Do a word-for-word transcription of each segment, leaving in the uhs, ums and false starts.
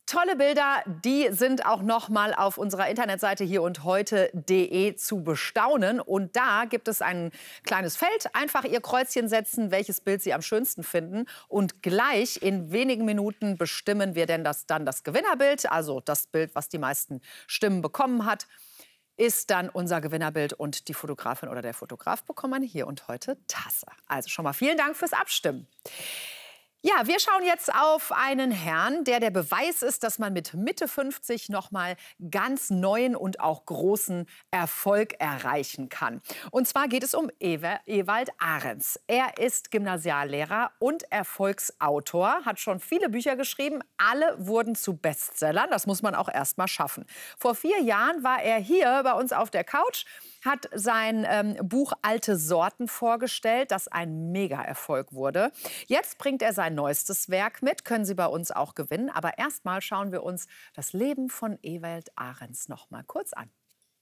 Tolle Bilder, die sind auch noch mal auf unserer Internetseite hier und heute punkt de zu bestaunen. Und da gibt es ein kleines Feld. Einfach Ihr Kreuzchen setzen, welches Bild Sie am schönsten finden. Und gleich in wenigen Minuten bestimmen wir denn das, dann das Gewinnerbild. Also das Bild, was die meisten Stimmen bekommen hat, ist dann unser Gewinnerbild. Und die Fotografin oder der Fotograf bekommen eine hier und heute Tasse. Also schon mal vielen Dank fürs Abstimmen. Ja, wir schauen jetzt auf einen Herrn, der der Beweis ist, dass man mit Mitte fünfzig noch mal ganz neuen und auch großen Erfolg erreichen kann. Und zwar geht es um Ewe, Ewald Ahrens. Er ist Gymnasiallehrer und Erfolgsautor, hat schon viele Bücher geschrieben. Alle wurden zu Bestsellern. Das muss man auch erst mal schaffen. Vor vier Jahren war er hier bei uns auf der Couch, hat sein ähm, Buch Alte Sorten vorgestellt, das ein Mega-Erfolg wurde. Jetzt bringt er sein neuestes Werk mit, können Sie bei uns auch gewinnen. Aber erstmal schauen wir uns das Leben von Ewald Ahrens noch mal kurz an.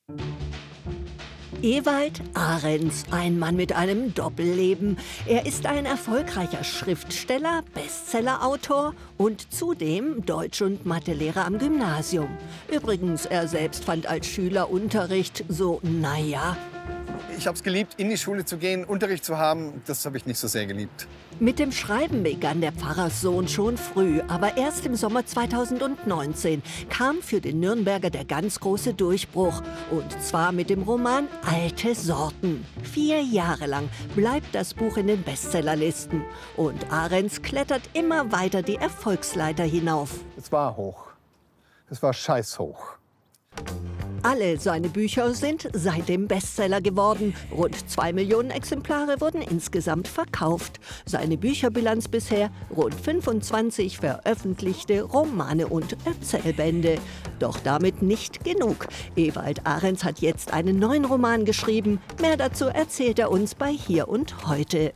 Ewald Ahrens, ein Mann mit einem Doppelleben. Er ist ein erfolgreicher Schriftsteller, Bestsellerautor und zudem Deutsch- und Mathelehrer am Gymnasium. Übrigens, er selbst fand als Schüler Unterricht so, naja. Ich habe es geliebt, in die Schule zu gehen, Unterricht zu haben. Das habe ich nicht so sehr geliebt. Mit dem Schreiben begann der Pfarrerssohn schon früh, aber erst im Sommer zweitausendneunzehn kam für den Nürnberger der ganz große Durchbruch. Und zwar mit dem Roman Alte Sorten. Vier Jahre lang bleibt das Buch in den Bestsellerlisten. Und Ahrens klettert immer weiter die Erfolgsleiter hinauf. Es war hoch. Es war scheißhoch. Alle seine Bücher sind seitdem Bestseller geworden. Rund zwei Millionen Exemplare wurden insgesamt verkauft. Seine Bücherbilanz bisher rund fünfundzwanzig veröffentlichte Romane und Erzählbände. Doch damit nicht genug. Ewald Ahrens hat jetzt einen neuen Roman geschrieben. Mehr dazu erzählt er uns bei Hier und Heute.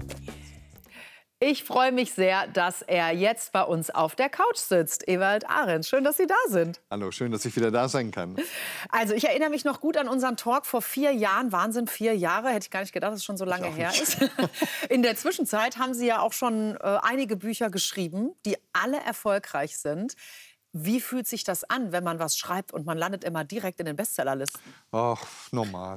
Ich freue mich sehr, dass er jetzt bei uns auf der Couch sitzt. Ewald Ahrens, schön, dass Sie da sind. Hallo, schön, dass ich wieder da sein kann. Also ich erinnere mich noch gut an unseren Talk vor vier Jahren. Wahnsinn, vier Jahre. Hätte ich gar nicht gedacht, dass es schon so lange her ist. In der Zwischenzeit haben Sie ja auch schon äh, einige Bücher geschrieben, die alle erfolgreich sind. Wie fühlt sich das an, wenn man was schreibt und man landet immer direkt in den Bestsellerlisten? Ach, normal.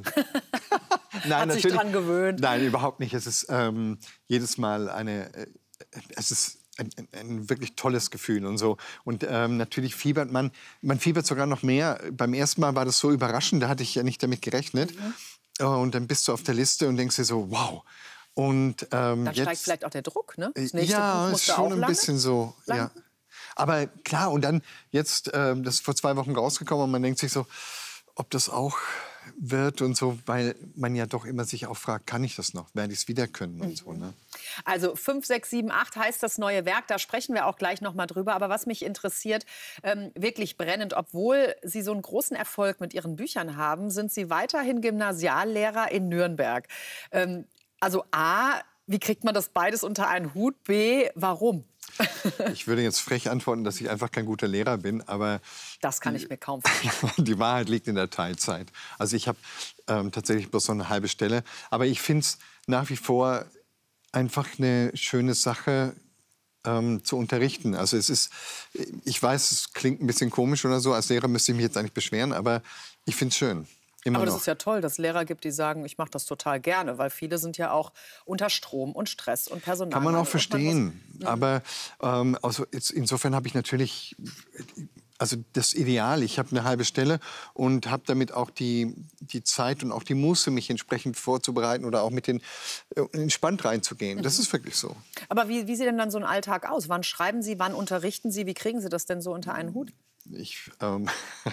Nein, hat sich dran gewöhnt? Nein, überhaupt nicht. Es ist ähm, jedes Mal eine, äh, es ist ein, ein, ein wirklich tolles Gefühl und so. Und ähm, natürlich fiebert man, man fiebert sogar noch mehr. Beim ersten Mal war das so überraschend, da hatte ich ja nicht damit gerechnet. Mhm. Und dann bist du auf der Liste und denkst dir so, wow. Und ähm, dann jetzt, steigt vielleicht auch der Druck, ne? Das nächste ja, Buch ist schon ein lange, bisschen so. Ja. Aber klar, und dann jetzt, äh, das ist vor zwei Wochen rausgekommen und man denkt sich so, ob das auch wird und so, weil man ja doch immer sich auch fragt, kann ich das noch, werde ich es wieder können und so, ne? Also fünf, sechs, sieben, acht heißt das neue Werk, da sprechen wir auch gleich noch mal drüber. Aber was mich interessiert, ähm, wirklich brennend, obwohl Sie so einen großen Erfolg mit Ihren Büchern haben, sind Sie weiterhin Gymnasiallehrer in Nürnberg. Ähm, also A, wie kriegt man das beides unter einen Hut? B, warum? Ich würde jetzt frech antworten, dass ich einfach kein guter Lehrer bin, aber das kann ich mir kaum vorstellen. Die Wahrheit liegt in der Teilzeit. Also ich habe ähm, tatsächlich bloß so eine halbe Stelle, aber ich finde es nach wie vor einfach eine schöne Sache ähm, zu unterrichten. Also es ist, ich weiß, es klingt ein bisschen komisch oder so, als Lehrer müsste ich mich jetzt eigentlich beschweren, aber ich finde es schön. Immer Aber das noch. ist ja toll, dass es Lehrer gibt, die sagen, ich mache das total gerne, weil viele sind ja auch unter Strom und Stress und Personal. Kann man auch verstehen. Muss, aber ähm, also jetzt, insofern habe ich natürlich, also das Ideal, ich habe eine halbe Stelle und habe damit auch die, die Zeit und auch die Muße, mich entsprechend vorzubereiten oder auch mit den äh, entspannt reinzugehen. Das ist wirklich so. Aber wie, wie sieht denn dann so ein Alltag aus? Wann schreiben Sie, wann unterrichten Sie? Wie kriegen Sie das denn so unter einen Hut? Ich, ähm,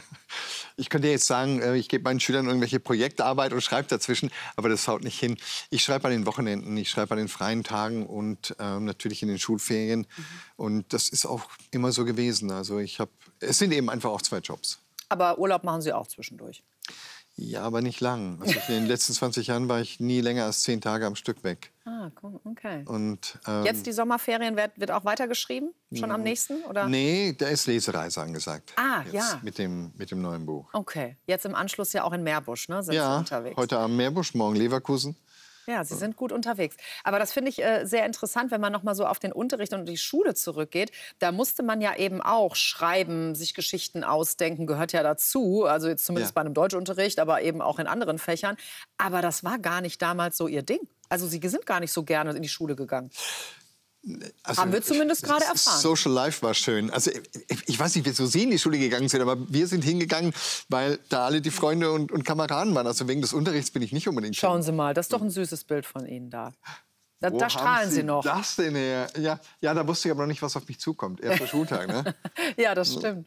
ich könnte jetzt sagen, ich gebe meinen Schülern irgendwelche Projektarbeit und schreibe dazwischen, aber das haut nicht hin. Ich schreibe an den Wochenenden, ich schreibe an den freien Tagen und ähm, natürlich in den Schulferien. Mhm. Und das ist auch immer so gewesen. Also ich habe, es sind eben einfach auch zwei Jobs. Aber Urlaub machen Sie auch zwischendurch? Ja, aber nicht lang. Also in den letzten zwanzig Jahren war ich nie länger als zehn Tage am Stück weg. Ah, okay. Und, ähm, jetzt die Sommerferien, wird, wird auch weitergeschrieben? Schon am nächsten? Oder? Nee, da ist Lesereise angesagt. Ah, jetzt, ja. Mit dem, mit dem neuen Buch. Okay. Jetzt im Anschluss ja auch in Meerbusch, ne? Sind ja, Sie unterwegs? Heute Abend Meerbusch, morgen Leverkusen. Ja, Sie sind gut unterwegs. Aber das finde ich äh, sehr interessant, wenn man noch mal so auf den Unterricht und die Schule zurückgeht. Da musste man ja eben auch schreiben, sich Geschichten ausdenken, gehört ja dazu. Also jetzt zumindest Ja. bei einem Deutschunterricht, aber eben auch in anderen Fächern. Aber das war gar nicht damals so Ihr Ding. Also Sie sind gar nicht so gerne in die Schule gegangen. Also, Haben wir zumindest gerade erfahren. Social Life war schön. Also ich, ich weiß nicht, wieso Sie in die Schule gegangen sind, aber wir sind hingegangen, weil da alle die Freunde und, und Kameraden waren. Also wegen des Unterrichts bin ich nicht unbedingt. Schauen Sie mal, das ist doch ein süßes Bild von Ihnen da. Da, Wo da haben strahlen Sie noch. Das denn her? Ja, ja, da wusste ich aber noch nicht, was auf mich zukommt. Erster Schultag, ne? Ja, das stimmt.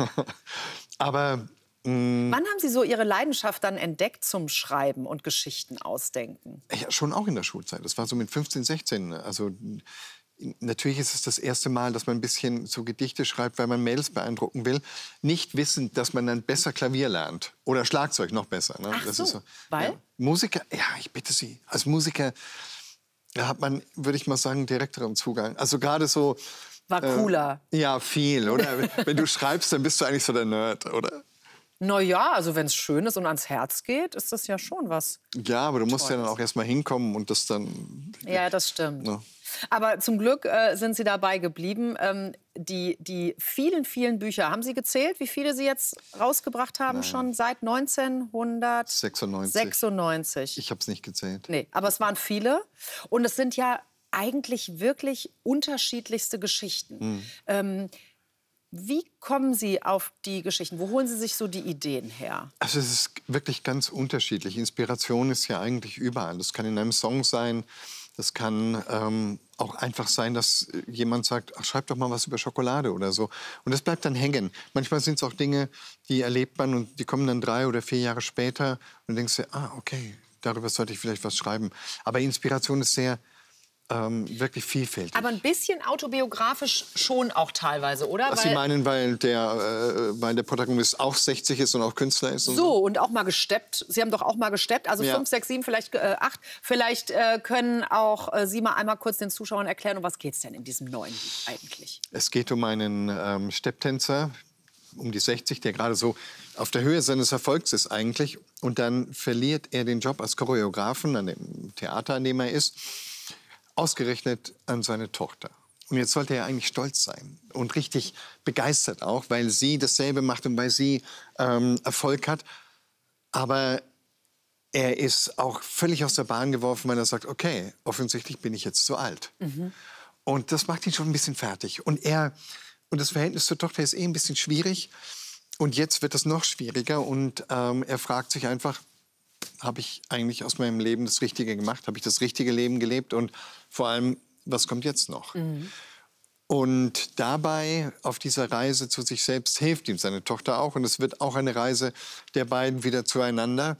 Aber mh, Wann haben Sie so Ihre Leidenschaft dann entdeckt zum Schreiben und Geschichten ausdenken? ja, schon auch in der Schulzeit. Das war so mit fünfzehn, sechzehn. Also natürlich ist es das erste Mal, dass man ein bisschen so Gedichte schreibt, weil man Mädels beeindrucken will. Nicht wissend, dass man dann besser Klavier lernt. Oder Schlagzeug noch besser. Ne? Ach das so, ist so. weil? Ja. Musiker, ja, ich bitte Sie. Als Musiker da hat man, würde ich mal sagen, direkteren Zugang. Also gerade so... War cooler. Äh, ja, viel, oder? Wenn du schreibst, dann bist du eigentlich so der Nerd, oder? Na ja, also wenn es schön ist und ans Herz geht, ist das ja schon was. Ja, aber du musst Tolles. ja dann auch erst mal hinkommen und das dann... Ja, das stimmt. Ja. Aber zum Glück äh, sind Sie dabei geblieben. Ähm, die, die vielen, vielen Bücher, haben Sie gezählt, wie viele Sie jetzt rausgebracht haben, Nein. schon seit neunzehnhundertsechsundneunzig? sechsundneunzig. Ich habe es nicht gezählt. Nee, aber es waren viele. Und es sind ja eigentlich wirklich unterschiedlichste Geschichten. Hm. Ähm, wie kommen Sie auf die Geschichten? Wo holen Sie sich so die Ideen her? Also es ist wirklich ganz unterschiedlich. Inspiration ist ja eigentlich überall. Das kann in einem Song sein. Das kann ähm, auch einfach sein, dass jemand sagt, ach, schreib doch mal was über Schokolade oder so. Und das bleibt dann hängen. Manchmal sind es auch Dinge, die erlebt man und die kommen dann drei oder vier Jahre später. Und dann denkst du, ah, okay, darüber sollte ich vielleicht was schreiben. Aber Inspiration ist sehr... Ähm, wirklich vielfältig. Aber ein bisschen autobiografisch schon auch teilweise, oder? Was Sie meinen, weil der, äh, weil der Protagonist auch sechzig ist und auch Künstler ist? Und so, und auch mal gesteppt. Sie haben doch auch mal gesteppt. Also Ja. fünf, sechs, sieben, vielleicht äh, acht. Vielleicht äh, können auch äh, Sie mal einmal kurz den Zuschauern erklären, um was geht es denn in diesem neuen Lied eigentlich? Es geht um einen ähm, Stepptänzer, um die sechzig, der gerade so auf der Höhe seines Erfolgs ist eigentlich. Und dann verliert er den Job als Choreografen an dem Theater, an dem er ist. Ausgerechnet an seine Tochter. Und jetzt sollte er eigentlich stolz sein und richtig begeistert auch, weil sie dasselbe macht und weil sie ähm, Erfolg hat. Aber er ist auch völlig aus der Bahn geworfen, weil er sagt, okay, offensichtlich bin ich jetzt zu alt. Mhm. Und das macht ihn schon ein bisschen fertig. Und er und das Verhältnis zur Tochter ist eh ein bisschen schwierig. Und jetzt wird es noch schwieriger. Und ähm, er fragt sich einfach, habe ich eigentlich aus meinem Leben das Richtige gemacht? Habe ich das richtige Leben gelebt? Und vor allem, was kommt jetzt noch? Mhm. Und dabei, auf dieser Reise zu sich selbst, hilft ihm seine Tochter auch. Und es wird auch eine Reise der beiden wieder zueinander.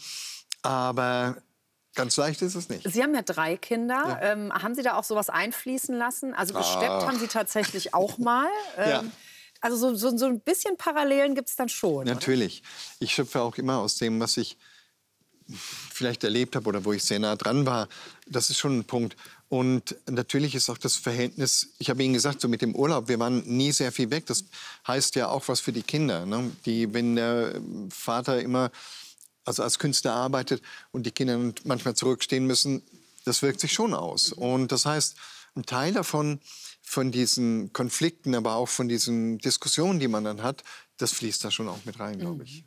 Aber ganz leicht ist es nicht. Sie haben ja drei Kinder. Ja. Ähm, haben Sie da auch sowas einfließen lassen? Also gesteppt Ach. haben Sie tatsächlich auch mal. Ähm, Ja. Also so, so, so ein bisschen Parallelen gibt es dann schon. Natürlich. Ich schöpfe auch immer aus dem, was ich vielleicht erlebt habe oder wo ich sehr nah dran war. Das ist schon ein Punkt. Und natürlich ist auch das Verhältnis, ich habe Ihnen gesagt, so mit dem Urlaub, wir waren nie sehr viel weg. Das heißt ja auch was für die Kinder. Ne? Die, wenn der Vater immer also als Künstler arbeitet und die Kinder manchmal zurückstehen müssen, das wirkt sich schon aus. Und das heißt, ein Teil davon, von diesen Konflikten, aber auch von diesen Diskussionen, die man dann hat, das fließt da schon auch mit rein, glaube ich.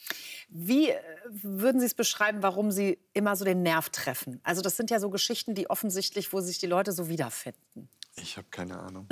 Wie äh, würden Sie es beschreiben, warum Sie immer so den Nerv treffen? Also das sind ja so Geschichten, die offensichtlich, wo sich die Leute so wiederfinden. Ich habe keine Ahnung.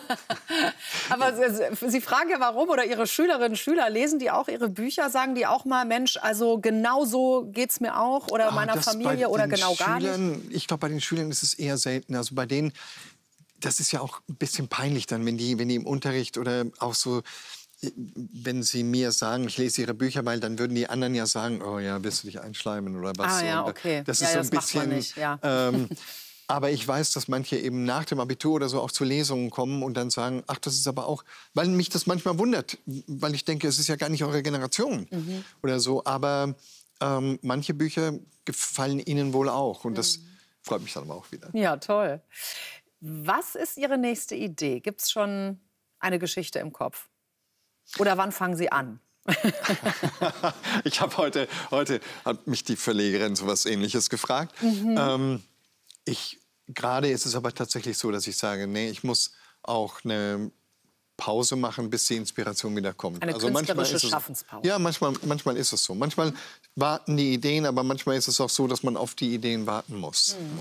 Aber Sie, Sie fragen ja, warum? Oder Ihre Schülerinnen und Schüler, lesen die auch Ihre Bücher? Sagen die auch mal, Mensch, also genau so geht's mir auch? Oder meiner Ah, das Familie bei oder den genau gar Schülern, nicht? Ich glaube, bei den Schülern ist es eher selten. Also bei denen, das ist ja auch ein bisschen peinlich dann, wenn die, wenn die im Unterricht oder auch so, wenn sie mir sagen, ich lese ihre Bücher, weil dann würden die anderen ja sagen, oh ja, willst du dich einschleimen oder was. Ah so. ja, okay. Das Ja, ist so das ein macht man bisschen. nicht, ja. ähm, aber ich weiß, dass manche eben nach dem Abitur oder so auch zu Lesungen kommen und dann sagen, ach, das ist aber auch, weil mich das manchmal wundert, weil ich denke, es ist ja gar nicht eure Generation mhm. oder so. Aber ähm, manche Bücher gefallen ihnen wohl auch und das mhm. freut mich dann aber auch wieder. Ja, toll. Was ist Ihre nächste Idee? Gibt es schon eine Geschichte im Kopf? Oder wann fangen Sie an? Ich habe heute, heute hat mich die Verlegerin so was Ähnliches gefragt. Mhm. Ähm, ich, gerade ist es aber tatsächlich so, dass ich sage, nee, ich muss auch eine Pause machen, bis die Inspiration wieder kommt. Eine also manchmal künstlerische ist es, Schaffenspause. Ja, manchmal, manchmal ist es so. Manchmal warten die Ideen, aber manchmal ist es auch so, dass man auf die Ideen warten muss. Mhm.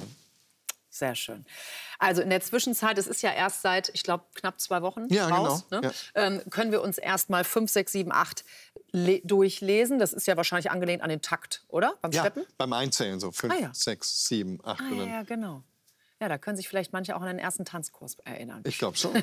Sehr schön. Also in der Zwischenzeit, es ist ja erst seit, ich glaube, knapp zwei Wochen ja, raus, genau. ne? ja. ähm, können wir uns erst mal fünf, sechs, sieben, acht durchlesen. Das ist ja wahrscheinlich angelehnt an den Takt, oder? Beim Ja, Steppen? beim Einzählen so. Fünf, Ah, ja. sechs, sieben, acht. Ah, ja, ja, genau. Ja, da können sich vielleicht manche auch an den ersten Tanzkurs erinnern. Ich glaube schon.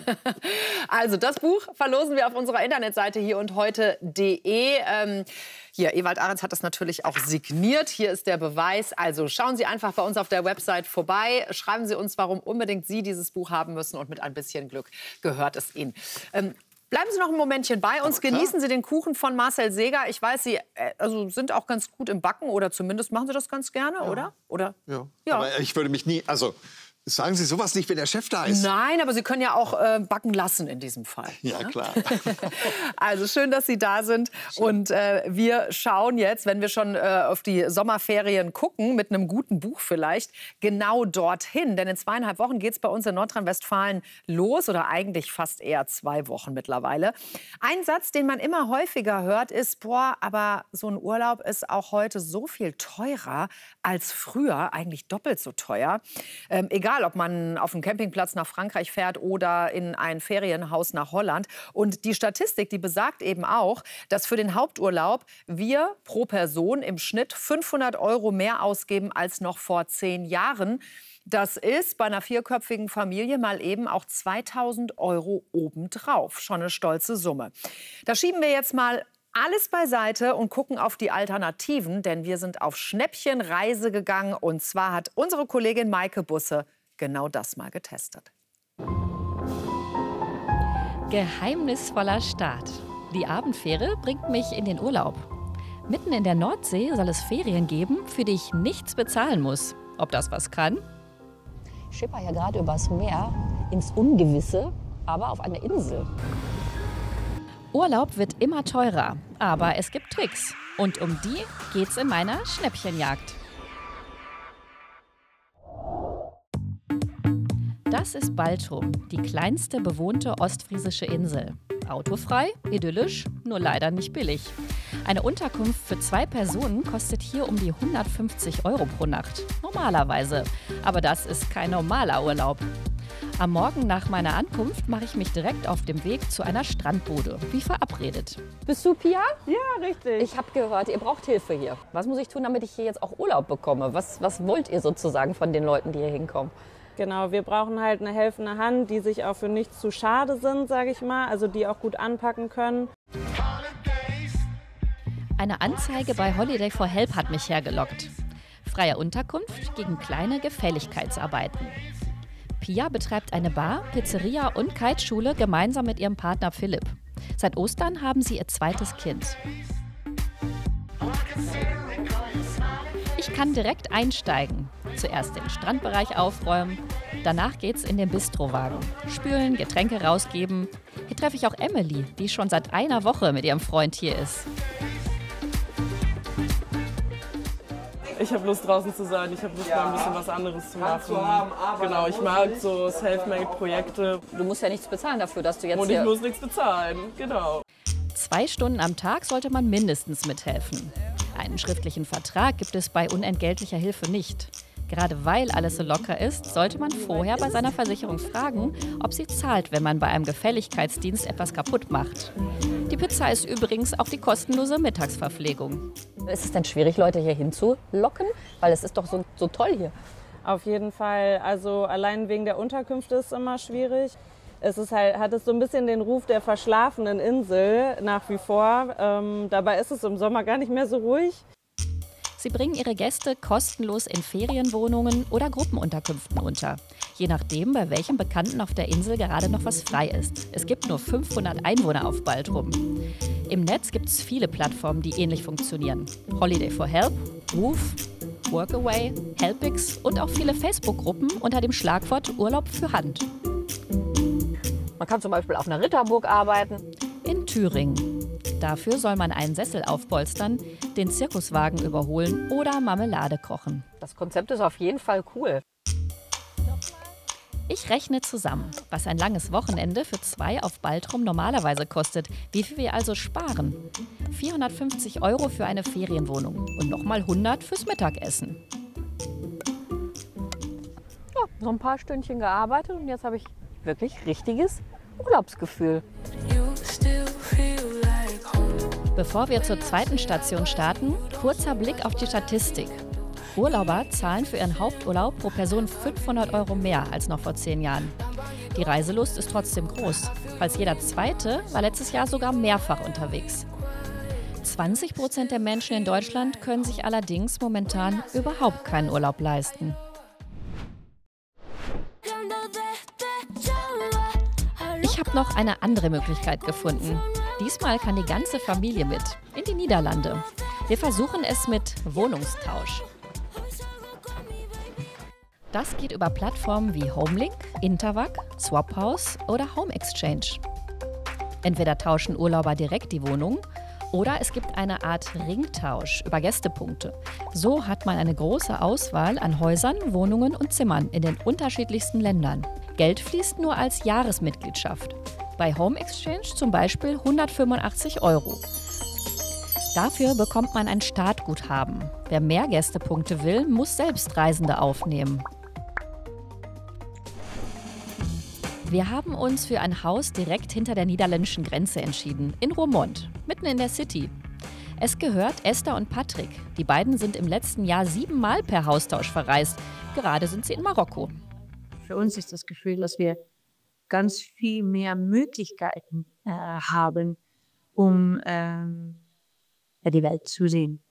Also das Buch verlosen wir auf unserer Internetseite hier und heute punkt de. Ähm, hier, Ewald Ahrens hat das natürlich auch signiert. Hier ist der Beweis. Also schauen Sie einfach bei uns auf der Website vorbei. Schreiben Sie uns, warum unbedingt Sie dieses Buch haben müssen. Und mit ein bisschen Glück gehört es Ihnen. Ähm, Bleiben Sie noch ein Momentchen bei uns. Genießen Sie den Kuchen von Marcel Seeger. Ich weiß, Sie äh, also sind auch ganz gut im Backen. Oder zumindest machen Sie das ganz gerne, ja. oder? oder? Ja. ja. Aber ich würde mich nie... Also sagen Sie sowas nicht, wenn der Chef da ist. Nein, aber Sie können ja auch äh, backen lassen in diesem Fall. Ja, ne? klar. Also schön, dass Sie da sind. Schön. Und äh, wir schauen jetzt, wenn wir schon äh, auf die Sommerferien gucken, mit einem guten Buch vielleicht, genau dorthin. Denn in zweieinhalb Wochen geht es bei uns in Nordrhein-Westfalen los. Oder eigentlich fast eher zwei Wochen mittlerweile. Ein Satz, den man immer häufiger hört, ist, boah, aber so ein Urlaub ist auch heute so viel teurer als früher. Eigentlich doppelt so teuer. Ähm, egal, ob man auf einen Campingplatz nach Frankreich fährt oder in ein Ferienhaus nach Holland. Und die Statistik, die besagt eben auch, dass für den Haupturlaub wir pro Person im Schnitt fünfhundert Euro mehr ausgeben als noch vor zehn Jahren. Das ist bei einer vierköpfigen Familie mal eben auch zweitausend Euro obendrauf. Schon eine stolze Summe. Da schieben wir jetzt mal alles beiseite und gucken auf die Alternativen, denn wir sind auf Schnäppchenreise gegangen. Und zwar hat unsere Kollegin Maike Busse genau das mal getestet. Geheimnisvoller Start. Die Abendfähre bringt mich in den Urlaub. Mitten in der Nordsee soll es Ferien geben, für die ich nichts bezahlen muss. Ob das was kann? Ich schipper ja gerade übers Meer ins Ungewisse, aber auf einer Insel. Urlaub wird immer teurer, aber es gibt Tricks. Und um die geht's in meiner Schnäppchenjagd. Das ist Baltrum, die kleinste bewohnte ostfriesische Insel. Autofrei, idyllisch, nur leider nicht billig. Eine Unterkunft für zwei Personen kostet hier um die hundertfünfzig Euro pro Nacht. Normalerweise. Aber das ist kein normaler Urlaub. Am Morgen nach meiner Ankunft mache ich mich direkt auf dem Weg zu einer Strandbude, wie verabredet. Bist du Pia? Ja, richtig. Ich habe gehört, ihr braucht Hilfe hier. Was muss ich tun, damit ich hier jetzt auch Urlaub bekomme? Was, was wollt ihr sozusagen von den Leuten, die hier hinkommen? Genau, wir brauchen halt eine helfende Hand, die sich auch für nichts zu schade sind, sage ich mal. Also die auch gut anpacken können. Eine Anzeige bei Holiday for Help hat mich hergelockt. Freie Unterkunft gegen kleine Gefälligkeitsarbeiten. Pia betreibt eine Bar, Pizzeria und Kiteschule gemeinsam mit ihrem Partner Philipp. Seit Ostern haben sie ihr zweites Kind. Ich kann direkt einsteigen. Zuerst den Strandbereich aufräumen, danach geht's in den Bistrowagen. Spülen, Getränke rausgeben. Hier treffe ich auch Emily, die schon seit einer Woche mit ihrem Freund hier ist. Ich habe Lust, draußen zu sein. Ich habe Lust, mal ein bisschen was anderes zu machen. Genau, ich mag so Selfmade-Projekte. Du musst ja nichts bezahlen dafür, dass du jetzt Und ich hier... muss nichts bezahlen, genau. Zwei Stunden am Tag sollte man mindestens mithelfen. Einen schriftlichen Vertrag gibt es bei unentgeltlicher Hilfe nicht. Gerade weil alles so locker ist, sollte man vorher bei seiner Versicherung fragen, ob sie zahlt, wenn man bei einem Gefälligkeitsdienst etwas kaputt macht. Die Pizza ist übrigens auch die kostenlose Mittagsverpflegung. Ist es denn schwierig, Leute hier hinzulocken? Weil es ist doch so, so toll hier. Auf jeden Fall, also allein wegen der Unterkünfte ist es immer schwierig. Es ist halt, hat es so ein bisschen den Ruf der verschlafenen Insel nach wie vor. Ähm, dabei ist es im Sommer gar nicht mehr so ruhig. Sie bringen ihre Gäste kostenlos in Ferienwohnungen oder Gruppenunterkünften unter. Je nachdem, bei welchem Bekannten auf der Insel gerade noch was frei ist. Es gibt nur fünfhundert Einwohner auf Baltrum. Im Netz gibt es viele Plattformen, die ähnlich funktionieren. Holiday for Help, Woof, Workaway, Helpix und auch viele Facebook-Gruppen unter dem Schlagwort Urlaub für Hand. Man kann zum Beispiel auf einer Ritterburg arbeiten. In Thüringen. Dafür soll man einen Sessel aufpolstern, den Zirkuswagen überholen oder Marmelade kochen. Das Konzept ist auf jeden Fall cool. Ich rechne zusammen, was ein langes Wochenende für zwei auf Baltrum normalerweise kostet, wie viel wir also sparen. vierhundertfünfzig Euro für eine Ferienwohnung und nochmal hundert fürs Mittagessen. Ja, so ein paar Stündchen gearbeitet und jetzt habe ich wirklich richtiges Urlaubsgefühl. Bevor wir zur zweiten Station starten, kurzer Blick auf die Statistik. Urlauber zahlen für ihren Haupturlaub pro Person fünfhundert Euro mehr als noch vor zehn Jahren. Die Reiselust ist trotzdem groß. Fast jeder Zweite war letztes Jahr sogar mehrfach unterwegs. zwanzig Prozent der Menschen in Deutschland können sich allerdings momentan überhaupt keinen Urlaub leisten. Ich habe noch eine andere Möglichkeit gefunden. Diesmal kann die ganze Familie mit in die Niederlande. Wir versuchen es mit Wohnungstausch. Das geht über Plattformen wie Homelink, Intervag, Swaphouse oder Home Exchange. Entweder tauschen Urlauber direkt die Wohnung oder es gibt eine Art Ringtausch über Gästepunkte. So hat man eine große Auswahl an Häusern, Wohnungen und Zimmern in den unterschiedlichsten Ländern. Geld fließt nur als Jahresmitgliedschaft. Bei Home Exchange zum Beispiel hundertfünfundachtzig Euro. Dafür bekommt man ein Startguthaben. Wer mehr Gästepunkte will, muss selbst Reisende aufnehmen. Wir haben uns für ein Haus direkt hinter der niederländischen Grenze entschieden, in Roermond, mitten in der City. Es gehört Esther und Patrick. Die beiden sind im letzten Jahr siebenmal per Haustausch verreist. Gerade sind sie in Marokko. Für uns ist das Gefühl, dass wir ganz viel mehr Möglichkeiten äh, haben, um ähm, die Welt zu sehen.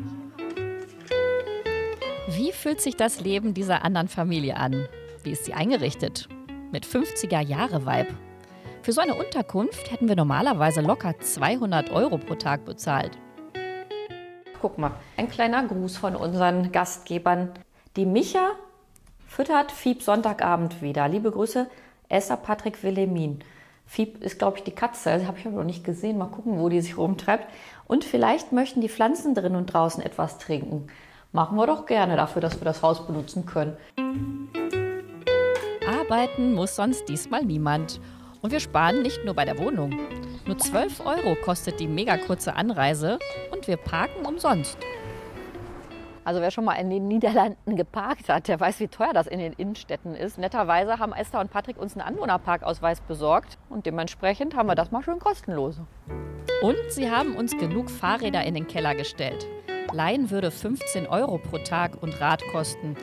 Wie fühlt sich das Leben dieser anderen Familie an? Wie ist sie eingerichtet? Mit fünfziger-Jahre-Vibe. Für so eine Unterkunft hätten wir normalerweise locker zweihundert Euro pro Tag bezahlt. Guck mal, ein kleiner Gruß von unseren Gastgebern. Die Micha füttert Fieb Sonntagabend wieder. Liebe Grüße, Esther, Patrick, Wilhelmin. Fieb ist, glaube ich, die Katze. Das habe ich aber noch nicht gesehen. Mal gucken, wo die sich rumtreibt. Und vielleicht möchten die Pflanzen drin und draußen etwas trinken. Machen wir doch gerne dafür, dass wir das Haus benutzen können. Arbeiten muss sonst diesmal niemand. Und wir sparen nicht nur bei der Wohnung. Nur zwölf Euro kostet die mega kurze Anreise und wir parken umsonst. Also wer schon mal in den Niederlanden geparkt hat, der weiß, wie teuer das in den Innenstädten ist. Netterweise haben Esther und Patrick uns einen Anwohnerparkausweis besorgt und dementsprechend haben wir das mal schön kostenlos. Und sie haben uns genug Fahrräder in den Keller gestellt. Leihen würde fünfzehn Euro pro Tag und Rad kosten.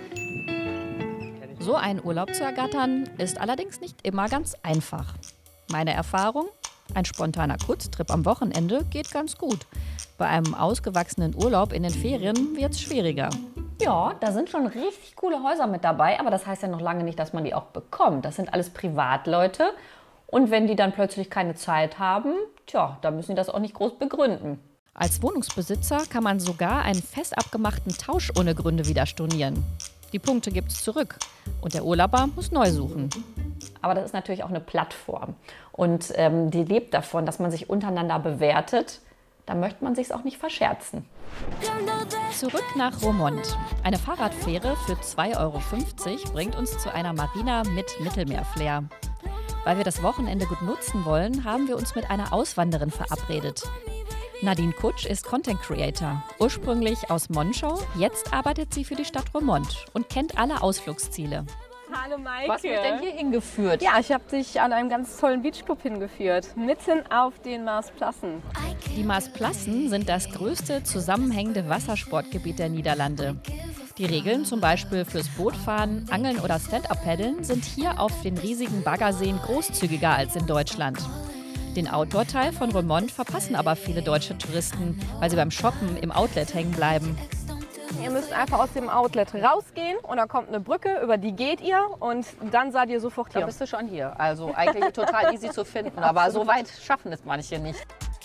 So einen Urlaub zu ergattern, ist allerdings nicht immer ganz einfach. Meine Erfahrung? Ein spontaner Kurztrip am Wochenende geht ganz gut. Bei einem ausgewachsenen Urlaub in den Ferien wird es schwieriger. Ja, da sind schon richtig coole Häuser mit dabei, aber das heißt ja noch lange nicht, dass man die auch bekommt. Das sind alles Privatleute und wenn die dann plötzlich keine Zeit haben, tja, dann müssen die das auch nicht groß begründen. Als Wohnungsbesitzer kann man sogar einen fest abgemachten Tausch ohne Gründe wieder stornieren. Die Punkte gibt es zurück und der Urlauber muss neu suchen. Aber das ist natürlich auch eine Plattform und ähm, die lebt davon, dass man sich untereinander bewertet. Da möchte man sich auch nicht verscherzen. Zurück nach Roermond. Eine Fahrradfähre für zwei Euro fünfzig bringt uns zu einer Marina mit Mittelmeerflair. Weil wir das Wochenende gut nutzen wollen, haben wir uns mit einer Auswanderin verabredet. Nadine Kutsch ist Content Creator, ursprünglich aus Monschau. Jetzt arbeitet sie für die Stadt Roermond und kennt alle Ausflugsziele. Hallo Maike. Was hat dich denn hier hingeführt? Ja, ich habe dich an einem ganz tollen Beachclub hingeführt, mitten auf den Maasplassen. Die Maasplassen sind das größte zusammenhängende Wassersportgebiet der Niederlande. Die Regeln, zum Beispiel fürs Bootfahren, Angeln oder Stand-Up-Paddeln, sind hier auf den riesigen Baggerseen großzügiger als in Deutschland. Den Outdoor-Teil von Roermond verpassen aber viele deutsche Touristen, weil sie beim Shoppen im Outlet hängen bleiben. Ihr müsst einfach aus dem Outlet rausgehen und da kommt eine Brücke, über die geht ihr und dann seid ihr sofort hier. Da bist du schon hier. Also eigentlich total easy zu finden, aber so weit schaffen es manche nicht.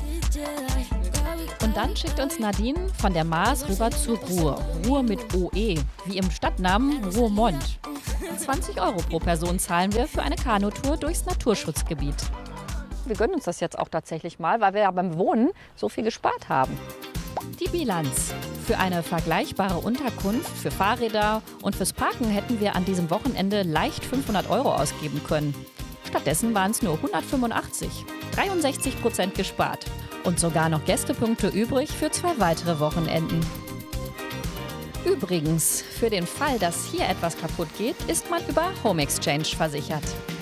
Und dann schickt uns Nadine von der Maas rüber zur Ruhr. Ruhr mit O E, wie im Stadtnamen Roermond. zwanzig Euro pro Person zahlen wir für eine Kanutour durchs Naturschutzgebiet. Wir gönnen uns das jetzt auch tatsächlich mal, weil wir ja beim Wohnen so viel gespart haben. Die Bilanz. Für eine vergleichbare Unterkunft, für Fahrräder und fürs Parken hätten wir an diesem Wochenende leicht fünfhundert Euro ausgeben können. Stattdessen waren es nur hundertfünfundachtzig. dreiundsechzig Prozent gespart. Und sogar noch Gästepunkte übrig für zwei weitere Wochenenden. Übrigens, für den Fall, dass hier etwas kaputt geht, ist man über Home Exchange versichert.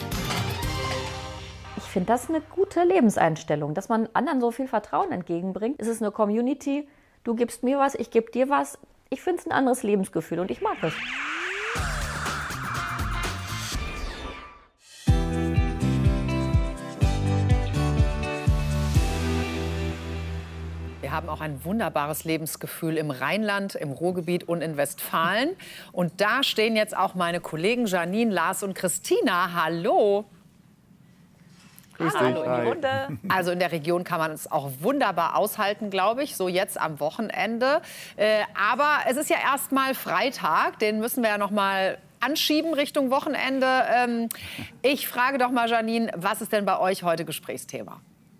Ich finde das eine gute Lebenseinstellung, dass man anderen so viel Vertrauen entgegenbringt. Es ist eine Community, du gibst mir was, ich gebe dir was. Ich finde es ein anderes Lebensgefühl und ich mag es. Wir haben auch ein wunderbares Lebensgefühl im Rheinland, im Ruhrgebiet und in Westfalen. Und da stehen jetzt auch meine Kollegen Janine, Lars und Christina. Hallo. Grüß dich. Hallo in die Runde. Also in der Region kann man es auch wunderbar aushalten, glaube ich, so jetzt am Wochenende. Äh, aber es ist ja erst mal Freitag, den müssen wir ja noch mal anschieben Richtung Wochenende. Ähm, ich frage doch mal, Janine, was ist denn bei euch heute Gesprächsthema?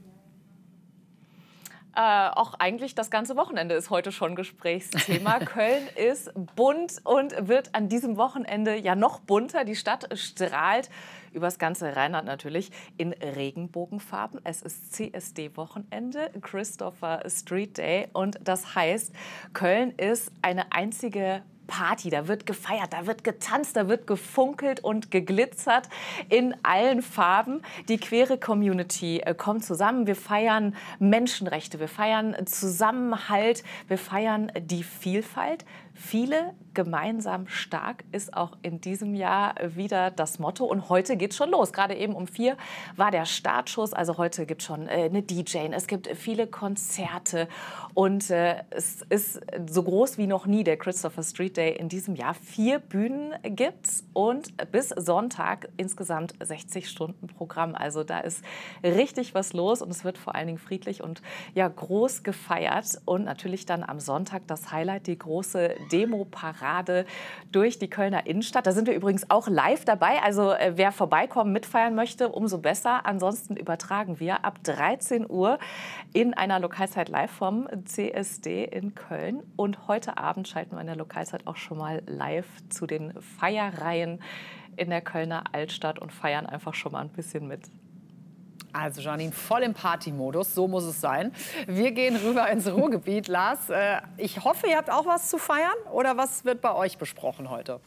Äh, auch eigentlich das ganze Wochenende ist heute schon Gesprächsthema. Köln ist bunt und wird an diesem Wochenende ja noch bunter. Die Stadt strahlt übers ganze Rheinland natürlich in Regenbogenfarben. Es ist C S D-Wochenende, Christopher Street Day. Und das heißt, Köln ist eine einzige Party, da wird gefeiert, da wird getanzt, da wird gefunkelt und geglitzert in allen Farben. Die queere Community äh, kommt zusammen. Wir feiern Menschenrechte, wir feiern Zusammenhalt, wir feiern die Vielfalt. Viele gemeinsam stark ist auch in diesem Jahr wieder das Motto. Und heute geht's schon los. Gerade eben um vier war der Startschuss. Also heute gibt es schon äh, eine D J, es gibt viele Konzerte. Und äh, es ist so groß wie noch nie der Christopher Street Day in diesem Jahr. Vier Bühnen gibt's und bis Sonntag insgesamt sechzig Stunden Programm. Also da ist richtig was los und es wird vor allen Dingen friedlich und ja, groß gefeiert. Und natürlich dann am Sonntag das Highlight, die große Demo-Parade durch die Kölner Innenstadt. Da sind wir übrigens auch live dabei. Also äh, wer vorbeikommen, mitfeiern möchte, umso besser. Ansonsten übertragen wir ab dreizehn Uhr in einer Lokalzeit live vom C S D in Köln. Und heute Abend schalten wir in der Lokalzeit auch schon mal live zu den Feierreihen in der Kölner Altstadt und feiern einfach schon mal ein bisschen mit. Also Janine, voll im Partymodus, so muss es sein. Wir gehen rüber ins Ruhrgebiet. Lars, äh, ich hoffe, ihr habt auch was zu feiern. Oder was wird bei euch besprochen heute?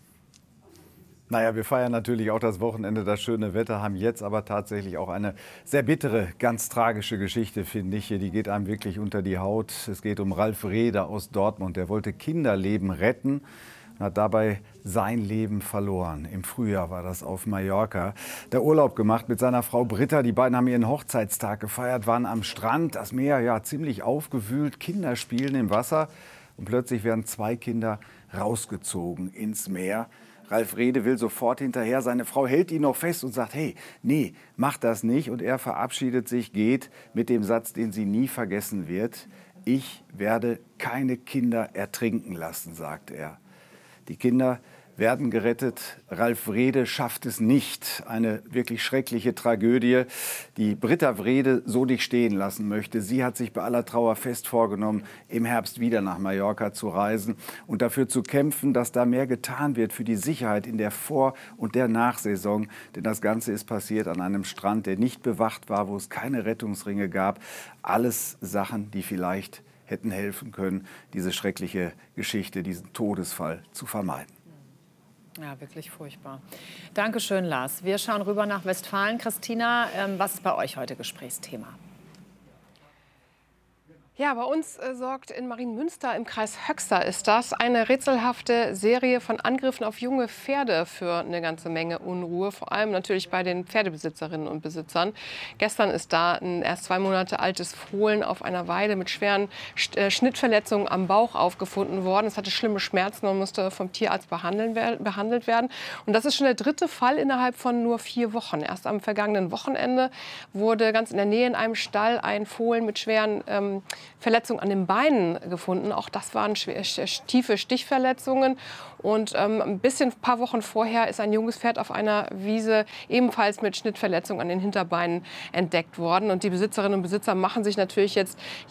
Naja, wir feiern natürlich auch das Wochenende, das schöne Wetter, haben jetzt aber tatsächlich auch eine sehr bittere, ganz tragische Geschichte, finde ich. Die geht einem wirklich unter die Haut. Es geht um Ralf Rehde aus Dortmund. Der wollte Kinderleben retten und hat dabei sein Leben verloren. Im Frühjahr war das auf Mallorca. Der Urlaub gemacht mit seiner Frau Britta. Die beiden haben ihren Hochzeitstag gefeiert, waren am Strand. Das Meer ja ziemlich aufgewühlt. Kinder spielen im Wasser. Und plötzlich werden zwei Kinder rausgezogen ins Meer. Ralf Rehde will sofort hinterher. Seine Frau hält ihn noch fest und sagt, hey, nee, mach das nicht. Und er verabschiedet sich, geht mit dem Satz, den sie nie vergessen wird. Ich werde keine Kinder ertrinken lassen, sagt er. Die Kinder werden gerettet. Ralf Wrede schafft es nicht. Eine wirklich schreckliche Tragödie, die Britta Wrede so nicht stehen lassen möchte. Sie hat sich bei aller Trauer fest vorgenommen, im Herbst wieder nach Mallorca zu reisen und dafür zu kämpfen, dass da mehr getan wird für die Sicherheit in der Vor- und der Nachsaison. Denn das Ganze ist passiert an einem Strand, der nicht bewacht war, wo es keine Rettungsringe gab. Alles Sachen, die vielleicht hätten helfen können, diese schreckliche Geschichte, diesen Todesfall zu vermeiden. Ja, wirklich furchtbar. Dankeschön, Lars. Wir schauen rüber nach Westfalen. Christina, ähm, was ist bei euch heute Gesprächsthema? Ja, bei uns äh, sorgt in Marienmünster im Kreis Höxter ist das eine rätselhafte Serie von Angriffen auf junge Pferde für eine ganze Menge Unruhe, vor allem natürlich bei den Pferdebesitzerinnen und Besitzern. Gestern ist da ein erst zwei Monate altes Fohlen auf einer Weide mit schweren Sch äh, Schnittverletzungen am Bauch aufgefunden worden. Es hatte schlimme Schmerzen und musste vom Tierarzt behandeln, behandelt werden. Und das ist schon der dritte Fall innerhalb von nur vier Wochen. Erst am vergangenen Wochenende wurde ganz in der Nähe in einem Stall ein Fohlen mit schweren ähm, Verletzungen an den Beinen gefunden. Auch das waren schwer, tiefe Stichverletzungen. Und ähm, ein bisschen, ein paar Wochen vorher ist ein junges Pferd auf einer Wiese ebenfalls mit Schnittverletzungen an den Hinterbeinen entdeckt worden. Und die Besitzerinnen und Besitzer machen sich natürlich jetzt